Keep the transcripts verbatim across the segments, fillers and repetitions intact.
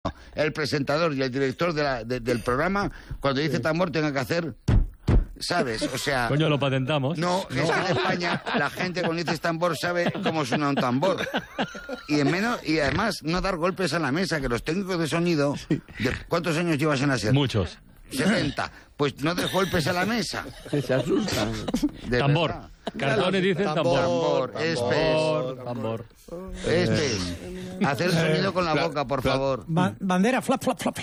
el presentador y el director de la, de, del programa, cuando dice tambor, tenga que hacer... ¿Sabes? O sea... Coño, lo patentamos. No, no. Es que en España la gente cuando dices tambor sabe cómo suena un tambor. Y en menos y además no dar golpes a la mesa, que los técnicos de sonido... De, ¿cuántos años llevas en la serie? Muchos. setenta. Pues no des golpes a la mesa. Que se asustan. De tambor. verdad. Cartones dicen tambor. Tambor, Tambor, espes. tambor. Espes. Hacer sonido con la boca, por favor. Ba- bandera, flap, flap, flap.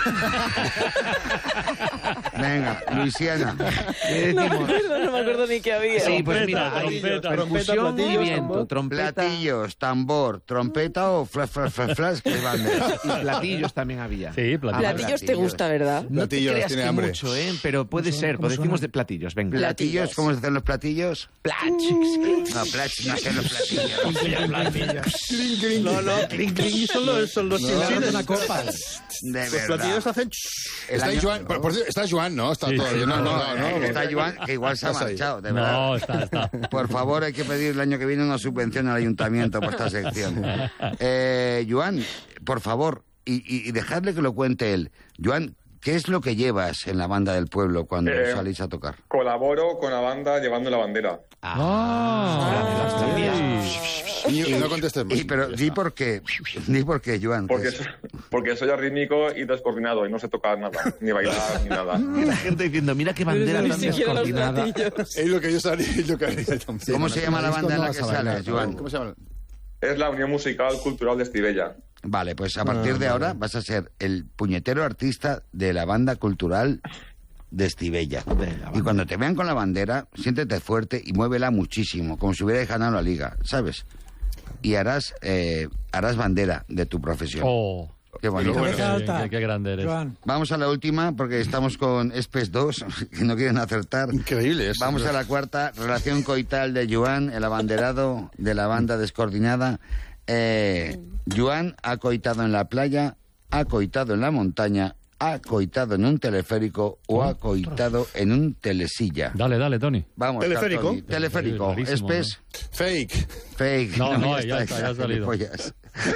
Venga, Luisiana. No me acuerdo, no me acuerdo ni qué había. Sí, pues mira, Trompeta, ahí, trompeta, percusión y platillos, viento, tambor. trompeta Platillos, tambor, trompeta o flash, flash, flash, flash, que bandera. y platillos también había. Sí, platillos. Platillos te gusta, ¿verdad? No te Platillos, creas tiene que hambre. mucho, ¿eh? Pero puede ser, pues decimos de platillos, venga. Platillos, ¿cómo se hacen los platillos? Plachix. No, plach, no hacen los platillos. No, no. Son los, son los silbatos. Una copa. De Los verdad. platillos hacen... El Está ahí año- Joan, por, por cierto, está Joan, ¿no? Está Sí, todavía, sí. no, no, No, no. está Joan, que igual se ha Estás ahí. marchado, de verdad. No, está, está. Por favor, hay que pedir el año que viene una subvención al ayuntamiento por esta sección. Eh, Joan, por favor, y, y, y dejadle que lo cuente él. Joan, ¿qué es lo que llevas en la banda del pueblo cuando Eh, salís a tocar? Colaboro con la banda llevando la bandera. Ah, Y no contestes más. Y, pero di por qué, di por qué, Joan. Porque, que es- porque soy arrítmico y descoordinado y no sé tocar nada, ni bailar, ni nada. Y la gente diciendo, mira qué bandera Ni tan siquiera los descoordinada. platillos. Es lo que yo sabría, es lo que haría también. ¿Cómo se llama la banda en la que Disco no vas a bailar, sales, Joan? ¿Cómo se llama? Es la Unión Musical Cultural de Estivella. Vale, pues a partir de ahora vas a ser el puñetero artista de la banda cultural de Estivella. Y cuando te vean con la bandera, siéntete fuerte y muévela muchísimo, como si hubieras ganado la liga, ¿sabes? Y harás eh, harás bandera de tu profesión. Oh, Qué bonito. Bueno, qué, alta. qué- qué grande eres. Joan. Vamos a la última, porque estamos con Espes dos, que no quieren acertar. Increíble eso. Vamos a la cuarta, relación coital de Joan, el abanderado de la banda descoordinada. Eh, Joan ha coitado en la playa, ha coitado en la montaña, ha coitado en un teleférico o ha coitado en un telesilla. Dale, dale, Tony. Vamos, Teleférico. Cartoni. Teleférico. Rarísimo, Espes, Fake. fake. No, no, ya está, está, ya ha salido. gilipollas.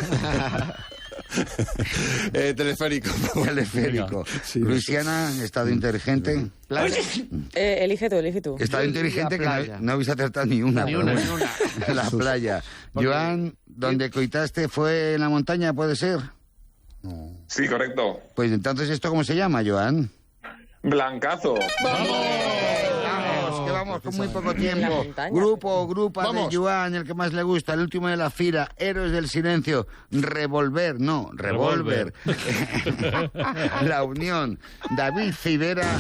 eh, teleférico. Teleférico. Sí, Luisiana, estado inteligente. Eh, elige tú, elige tú. Estado Yo inteligente que diría no, playa. no habéis acertado ni una. Ni pero una, bueno. ni una. La playa. Joan, donde coitaste fue en la montaña, ¿puede ser? Sí, correcto. Pues entonces, ¿esto cómo se llama, Joan? Blancazo. Vamos, que vamos con muy poco En la tiempo. montaña. Grupo, grupa Vamos. de Joan, el que más le gusta, el último de la fila, Héroes del Silencio, Revolver, no, Revolver. La Unión, David Civera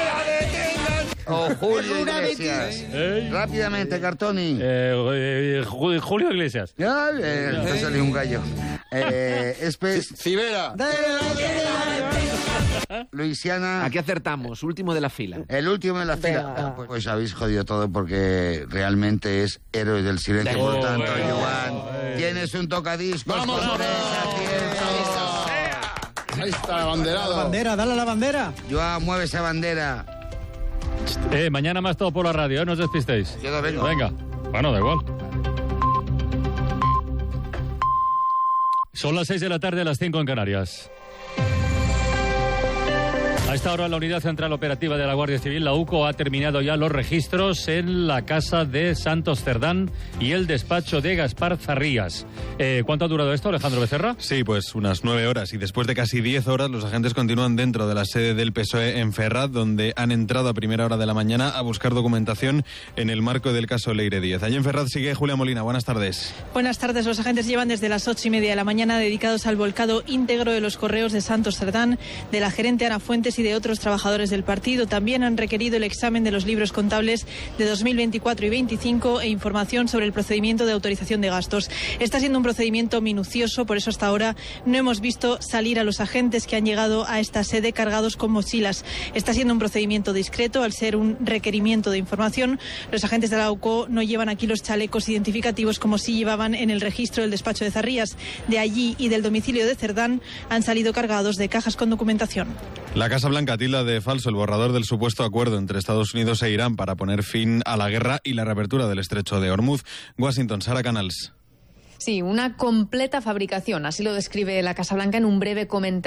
o Julio Iglesias. Ey. Rápidamente, Cartoni. Eh, eh, Ju- Julio Iglesias. Ya, eh, te salió un gallo. Eh, Espes, Cibera. Luisiana. Aquí acertamos, último de la fila. El último de la fila. Venga. Ah, Pues, pues habéis jodido todo porque realmente es Héroes del Silencio. Por Oh, tanto, eh, Joan, eh. tienes un tocadiscos. ¡Vamos! sorpresa, tiempo. Ahí está, abanderado. Bandera, dale a la bandera. Joan, mueve esa bandera. Eh, mañana más todo por la radio, ¿eh? No os despistéis. Yo no vengo. Venga. Bueno, da igual. Son las seis de la tarde, las cinco en Canarias. A esta hora la Unidad Central Operativa de la Guardia Civil, la U C O, ha terminado ya los registros en la casa de Santos Cerdán y el despacho de Gaspar Zarrías. Eh, ¿Cuánto ha durado esto, Alejandro Becerra? Sí, pues unas nueve horas y después de casi diez horas los agentes continúan dentro de la sede del P S O E en Ferraz, donde han entrado a primera hora de la mañana a buscar documentación en el marco del caso Leire Díez. Allí en Ferraz sigue Julia Molina, buenas tardes. Buenas tardes. Los agentes llevan desde las ocho y media de la mañana dedicados al volcado íntegro de los correos de Santos Cerdán, de la gerente Ana Fuentes y de otros trabajadores del partido. También han requerido el examen de los libros contables de dos mil veinticuatro y veinticinco e información sobre el procedimiento de autorización de gastos. Está siendo un procedimiento minucioso, por eso hasta ahora no hemos visto salir a los agentes que han llegado a esta sede cargados con mochilas. Está siendo un procedimiento discreto al ser un requerimiento de información. Los agentes de la U C O no llevan aquí los chalecos identificativos como sí llevaban en el registro del despacho de Zarrías. De allí y del domicilio de Cerdán han salido cargados de cajas con documentación. La Casa Blanca tilda de falso el borrador del supuesto acuerdo entre Estados Unidos e Irán para poner fin a la guerra y la reapertura del estrecho de Hormuz. Washington, Sara Canals. Sí, una completa fabricación, así lo describe la Casa Blanca en un breve comentario.